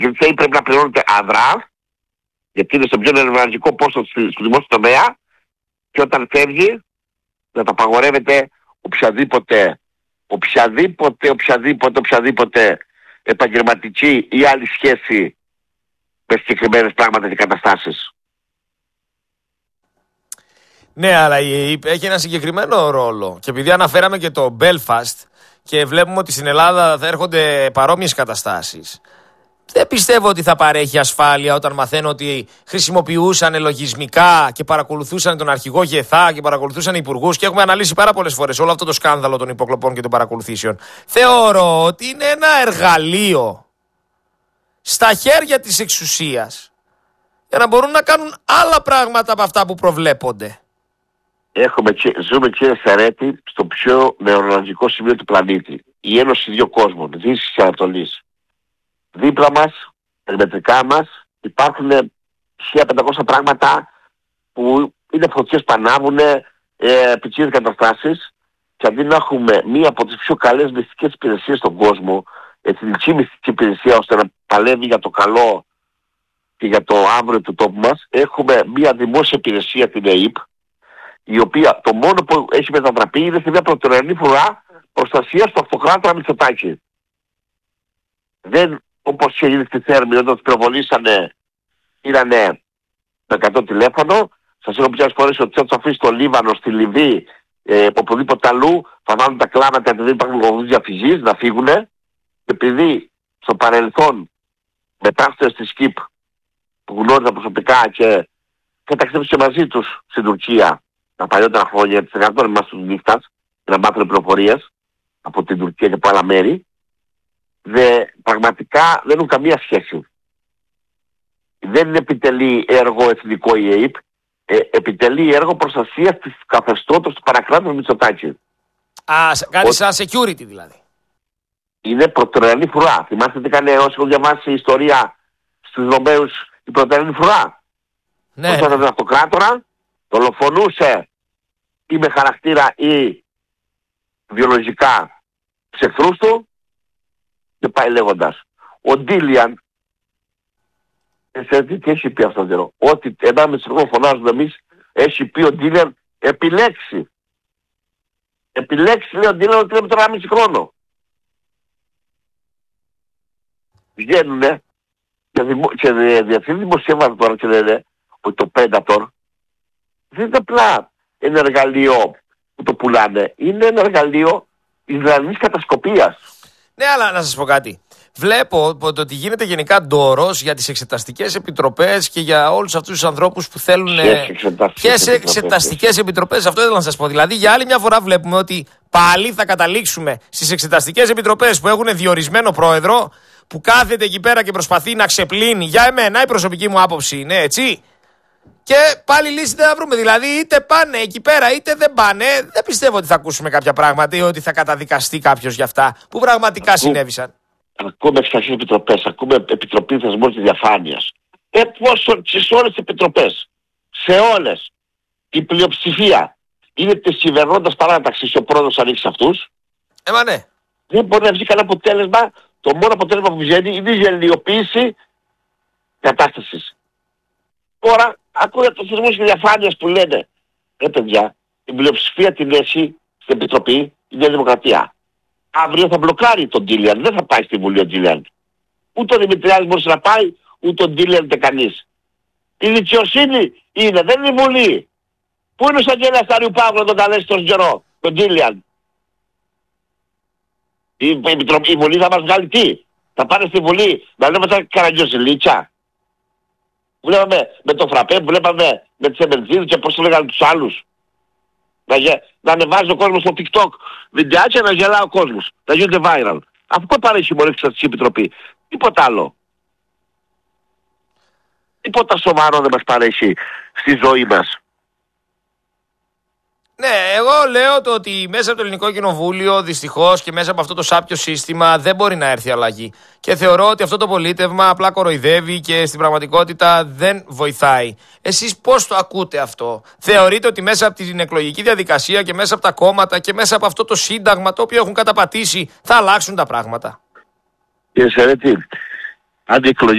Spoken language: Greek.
Γιατί θα πρέπει να πληρώνεται αδρά, γιατί είναι στο πιο νευραλγικό πόστο στο δημόσιο τομέα, και όταν φεύγει να τα απαγορεύεται οποιαδήποτε επαγγελματική ή άλλη σχέση με συγκεκριμένες πράγματα και καταστάσεις. Ναι, αλλά η ΕΕΠ έχει ένα συγκεκριμένο ρόλο. Και επειδή αναφέραμε και το Belfast και βλέπουμε ότι στην Ελλάδα θα έρχονται παρόμοιες καταστάσεις, δεν πιστεύω ότι θα παρέχει ασφάλεια όταν μαθαίνω ότι χρησιμοποιούσαν λογισμικά και παρακολουθούσαν τον αρχηγό ΓΕΘΑ και παρακολουθούσαν υπουργούς, και έχουμε αναλύσει πάρα πολλές φορές όλο αυτό το σκάνδαλο των υποκλοπών και των παρακολουθήσεων. Θεωρώ ότι είναι ένα εργαλείο στα χέρια της εξουσίας για να μπορούν να κάνουν άλλα πράγματα από αυτά που προβλέπονται. Ζούμε, κύριε Σαρέτη, στο πιο νευραλγικό σημείο του πλανήτη. Η Ένωση Δύο Κόσμων, Δύσης και Ανατολής. Δίπλα μας, περιμετρικά μας, υπάρχουν 1500 πράγματα που είναι φωτιές που ανάβουν, επικίνδυνες καταστάσεις, και αντί να έχουμε μία από τις πιο καλές μυστικές υπηρεσίες στον κόσμο, εθνική μυστική υπηρεσία, ώστε να παλεύει για το καλό και για το αύριο του τόπου μας, έχουμε μία δημόσια υπηρεσία, την ΕΕΠ, η οποία το μόνο που έχει μετατραπεί είναι σε μια πρωτογενή φορά προστασία του αυτοκράτορα Μητσοτάκη. Δεν, όπως είχε γίνει στη Θέρμη, όταν τους πυροβολήσανε, πήρανε το 100 τηλέφωνο. Σας έχω πει άλλες φορές ότι θα τους αφήσει στο Λίβανο, στη Λιβύη, οπουδήποτε αλλού, θα βάλουν τα κλάματα γιατί δεν υπάρχουν οδούς διαφυγής, να φύγουν. Επειδή στο παρελθόν μετάφτες της ΚΙΠ που γνώριζαν προσωπικά και ταξίδεψε μαζί τους στην Τουρκία τα παλιότερα χρόνια, τις 100 μας τους νύχτας, να μάθουν πληροφορίες από την Τουρκία και από άλλα μέρη, πραγματικά δεν έχουν καμία σχέση. Δεν επιτελεί έργο εθνικό η ΕΕΠ, επιτελεί έργο προστασίας της καθεστώτος του παρακράτους Μητσοτάκη. Κάνει σαν security δηλαδή. Είναι πρωτογενή φρουρά. Θυμάστε τι έκανε όσοι έχουν διαβάσει ιστορία στους Ρωμαίους, η πρωτογενή φρουρά. Ναι. Όσο τον αυτοκράτορα, δολοφονούσε ή με χαρακτήρα ή βιολογικά τους εχθρούς του, και πάει λέγοντας. Ο Ντίλιαν, τι έχει πει αυτόν τον καιρό? Ότι 1,5 χρόνο φωνάζουμε εμείς, έχει πει ο Ντίλιαν, επιλέξει. Επιλέξει, λέει ο Ντίλιαν, ότι λέμε τώρα 1,5 χρόνο. Βγαίνουνε και διαθέτει δημοσίευματα τώρα και λένε ότι το Predator δεν είναι απλά ένα εργαλείο που το πουλάνε. Είναι ένα εργαλείο Ισραηλινής κατασκοπίας. Ναι, αλλά να σας πω κάτι. Βλέπω ότι γίνεται γενικά ντόρος για τις εξεταστικές επιτροπές και για όλους αυτούς τους ανθρώπους που θέλουν. Ποιες εξεταστικές επιτροπές, αυτό ήθελα να σας πω. Δηλαδή, για άλλη μια φορά βλέπουμε ότι πάλι θα καταλήξουμε στις εξεταστικές επιτροπές που έχουν διορισμένο πρόεδρο, που κάθεται εκεί πέρα και προσπαθεί να ξεπλύνει. Για εμένα, η προσωπική μου άποψη είναι έτσι. Και πάλι λύση δεν θα βρούμε. Δηλαδή, είτε πάνε εκεί πέρα, είτε δεν πάνε. Δεν πιστεύω ότι θα ακούσουμε κάποια πράγματα ή ότι θα καταδικαστεί κάποιος για αυτά που πραγματικά συνέβησαν. Ακούμε εξεταστικές επιτροπές, ακούμε επιτροπή θεσμών της διαφάνειας. Πόσο σε όλες τις επιτροπές, σε όλες, η πλειοψηφία είναι της κυβερνώντας παράταξης, ο πρόεδρος ανοίξει αυτούς. Μα ναι. Δεν μπορεί να βγει κανένα αποτέλεσμα. Το μόνο αποτέλεσμα που βγαίνει είναι η γελιοποίηση κατάστασης. Τώρα, ακούω για τους θεσμούς και διαφάνειας που λένε, παιδιά, η πλειοψηφία την έχει στην Επιτροπή η Νέα Δημοκρατία. Αύριο θα μπλοκάρει τον Ντίλιαν, δεν θα πάει στη Βουλή ο Ντίλιαν. Ούτε ο Δημητριάδης μπορούσε να πάει, ούτε ο Ντίλιαν ούτε κανείς. Η δικαιοσύνη είναι, δεν είναι η Βουλή. Πού είναι ο Σαγγέλας Αριού Παύλου να τον καλέσει τόσο καιρό, τον Ντίλιαν? Η Βουλή θα μας βγάλει τι? Θα πάνε στη Βουλή να λέμε σαν καραγκιόζηλίτσα. Βλέπαμε με το Φραπέ, βλέπαμε με τις Εμερτζίδες και πώς το λέγανε τους άλλους. Να ανεβάζει ο κόσμος στο TikTok βιντεάκια, να γελάει ο κόσμος, να γίνονται viral. Αυτό παρέχει μόνο η Εξεταστική Επιτροπή. Τίποτα άλλο. Τίποτα σοβαρό δεν μας παρέχει στη ζωή μας. Ναι, εγώ λέω το ότι μέσα από το Ελληνικό Κοινοβούλιο, δυστυχώς, και μέσα από αυτό το σάπιο σύστημα δεν μπορεί να έρθει αλλαγή. Και θεωρώ ότι αυτό το πολίτευμα απλά κοροϊδεύει και στην πραγματικότητα δεν βοηθάει. Εσείς πώς το ακούτε αυτό? Θεωρείτε ότι μέσα από την εκλογική διαδικασία και μέσα από τα κόμματα και μέσα από αυτό το σύνταγμα το οποίο έχουν καταπατήσει θα αλλάξουν τα πράγματα? Κύριε Σερέτη, αν οι εκλογές